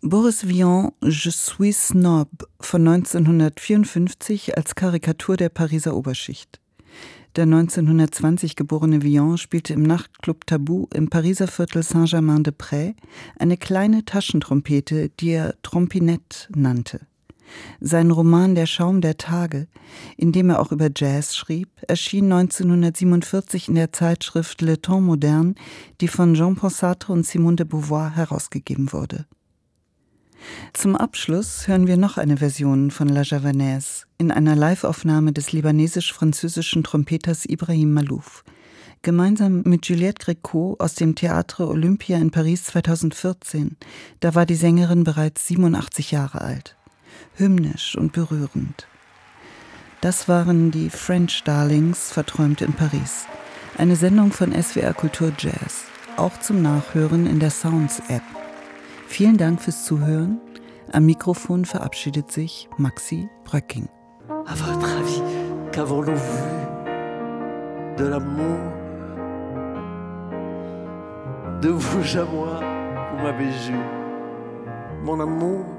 Boris Vian, Je suis snob von 1954 als Karikatur der Pariser Oberschicht. Der 1920 geborene Vian spielte im Nachtclub Tabou im Pariser Viertel Saint-Germain-des-Prés eine kleine Taschentrompete, die er Trompinette nannte. Sein Roman Der Schaum der Tage, in dem er auch über Jazz schrieb, erschien 1947 in der Zeitschrift Le Temps Moderne, die von Jean-Paul Sartre und Simone de Beauvoir herausgegeben wurde. Zum Abschluss hören wir noch eine Version von La Javanaise in einer Liveaufnahme des libanesisch-französischen Trompeters Ibrahim Malouf, gemeinsam mit Juliette Gréco aus dem Théâtre Olympia in Paris 2014. Da war die Sängerin bereits 87 Jahre alt. Hymnisch und berührend. Das waren die French Darlings, verträumt in Paris. Eine Sendung von SWR Kultur Jazz, auch zum Nachhören in der Sounds-App. Vielen Dank fürs Zuhören. Am Mikrofon verabschiedet sich Maxi Bröcking. À votre avis, qu'avons-nous vu de l'amour? De vous à moi, vous m'avez ju, mon amour.